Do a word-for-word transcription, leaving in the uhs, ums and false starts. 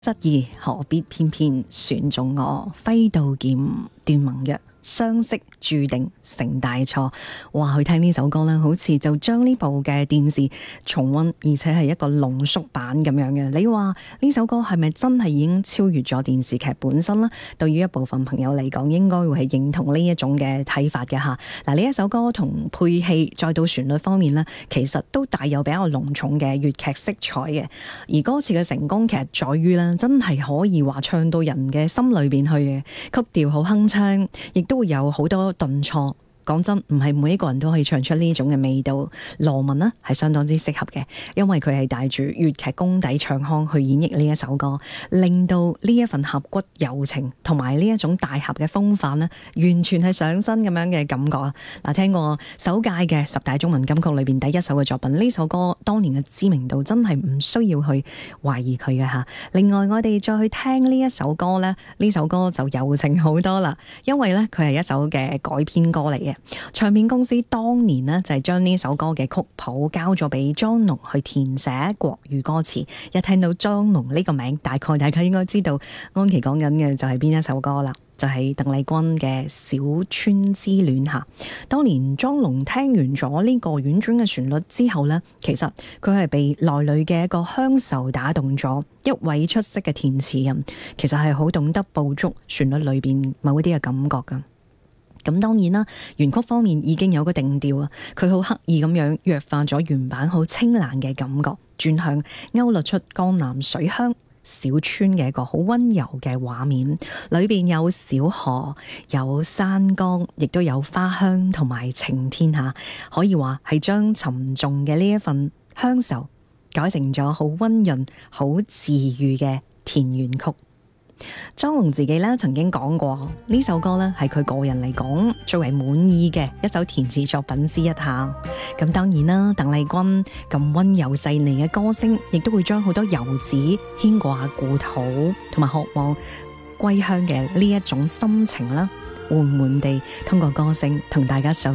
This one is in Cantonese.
質疑何必偏偏選中我，揮刀劍斷盟約，相識注定成大錯。哇，去聽呢首歌咧，好似就將呢部嘅電視重溫，而且係一個濃縮版咁樣嘅。你話呢首歌係咪真係已經超越咗電視劇本身呢？對於一部分朋友嚟講，應該會係認同呢一種嘅睇法嘅吓。嗱，呢一首歌同配器再到旋律方面呢，其實都帶有比較濃重嘅粵劇色彩嘅。而歌詞嘅成功其實在於呢，真係可以話唱到人嘅心裏邊去嘅，曲調好鏗鏘，亦都會有好多頓挫。講真，唔係每一個人都可以唱出呢種嘅味道。羅文呢係相當之適合嘅，因為佢係帶住粵劇功底唱腔去演繹呢一首歌，令到呢一份俠骨柔情同埋呢一種大俠嘅風範呢，完全係上身咁樣嘅感覺啊！嗱，聽過首屆嘅十大中文金曲裏邊第一首嘅作品，呢首歌當年嘅知名度真係唔需要去懷疑佢嘅吓。另外，我哋再去聽呢一首歌呢，呢首歌就柔情好多啦，因為呢，佢係一首嘅改編歌嚟嘅。唱片公司當年呢，就係將呢首歌嘅曲譜交咗俾莊龍去填寫國語歌詞。一聽到莊龍呢個名，大概大家應該知道安琪講緊嘅就係邊一首歌啦，就係鄧麗君嘅《小村之戀》下。當年莊龍聽完咗呢個婉轉嘅旋律之後呢，其實佢係被內裏嘅一個鄉愁打動咗。一位出色嘅填詞人，其實係好懂得捕捉旋律裏邊某一啲嘅感覺噶。咁當然啦，原曲方面已經有個定調啊，佢好刻意咁樣弱化咗原版好清冷嘅感覺，轉向勾勒出江南水鄉小村嘅一個好溫柔嘅畫面，裏邊有小河、有山崗，亦都有花香同埋晴天下，可以話係將沉重嘅呢一份鄉愁改成咗好溫潤、好治癒嘅田園曲。莊龍自己咧曾經講過，呢首歌咧係佢個人嚟講最為滿意嘅一首填詞作品之一下。咁當然啦，鄧麗君咁溫柔細膩嘅歌聲，亦都會將好多遊子牽掛故土同埋渴望歸鄉嘅呢一種心情啦，緩緩地通過歌聲同大家訴